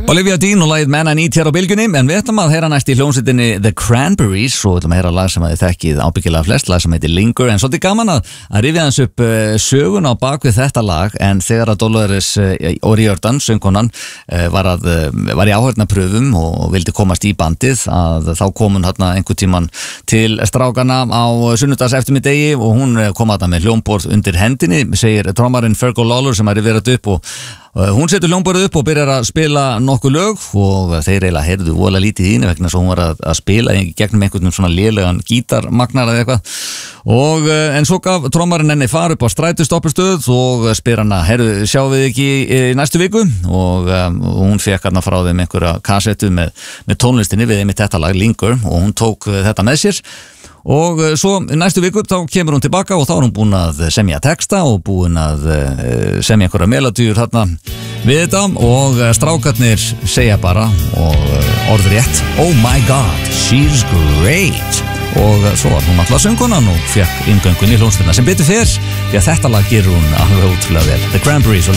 Olivia Dean og lagið Man I Need hér á bylgjunni, en við ætlum að heyra næst í hljómsveitinni The Cranberries og við ætlum að heyra lag sem þið þekkið ábyggilega flest, lag sem heitir Linger, en svolítið gaman að rifja hans upp sögun á bakvið þetta lag, en þegar að Dolores O'Riordan, söngkonan, var í áhörnapröfum og vildi komast í bandið, að þá kom hún hérna einhvern tíman til strákana á sunnudags eftirmiddegi og hún kom þarna með hljómborð undir hendinni, segir trommarinn Fergal Lawler sem er verið upp og hún setur hljómborðið upp og byrjar að spila nokkuð lög og þeir eiginlega heyrðu voðalega lítið í henni vegna svo hún var að spila í gegnum einhvern svona lélegan gítarmagnar eða eitthvað og en svo gaf trommarinn henni far upp á strætistoppistöð og spyr hana, heyrðu, sjáum við ekki í næstu viku og hún fekk hana frá þeim einhverja kassettu með tónlistinni við einmitt þetta lag Linger og hún tók þetta með sér og svo næstu viku þá kemur hún tilbaka og þá er hún búin að semja texta og búin að semja einhverja melodíur hérna við þetta og strákarnir segja bara og orðrétt Oh my god, she's great og svo var hún alltaf söngkonan og fekk inngöngun í hljómsveitina sem betur fer því að þetta lag gerur hún alveg ótrúlega vel The Cranberries og